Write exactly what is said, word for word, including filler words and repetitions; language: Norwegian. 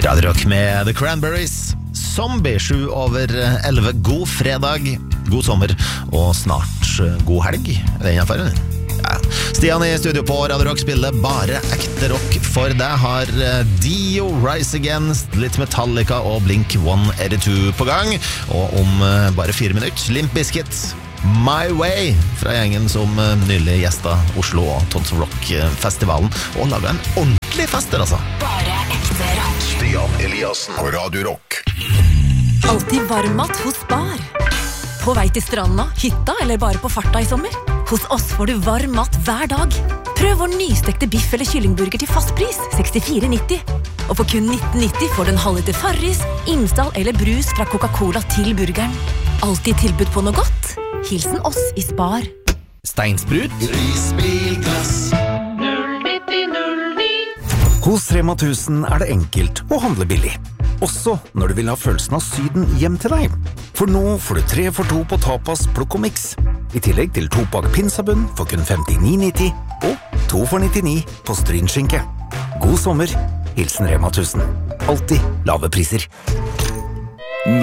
Radio Rock med The Cranberries. Zombie, sju over elleve. God fredag, god sommer og snart god helg. Er det innenfor? Ja. Stian i studio på Radio Rock spiller bare ekte rock for deg. Har Dio, Rise Against, litt Metallica og Blink one eighty-two på gang. Og om bare fire minutter, Limp Bizkit, My Way, fra gjengen som nylig gjestet Oslo og Tons of Rock-festivalen og laget en ordentlig fest der, altså. Bare ekte rock. Stian Eliassen på Radio Rock. Alltid varmmat hos Spar. På vei til stranda, hytta eller bare på farta i sommer. Hos oss får du varm mat hver dag. Prøv vår nystekte biff eller kyllingburger til fastpris, sekstifire nitti. Og for kun nitten nitti får du en halvliter Farris, Imsdal eller brus fra Coca-Cola til burgeren. Alltid tilbud på noe godt. Hilsen oss i Spar. Steinsprut. Risbilglass. null nitti null ni. Hos Rema tusen er det enkelt å handle billig. Også når du vil ha følelsen av Syden hjem til deg. For nå får du tre for to på tapas, plukk og mix. I tillegg til to pak pinsabunn for kun femtini nitti og to for nittini på strynskinke. God sommer, hilsen Rema tusen. Alltid lave priser.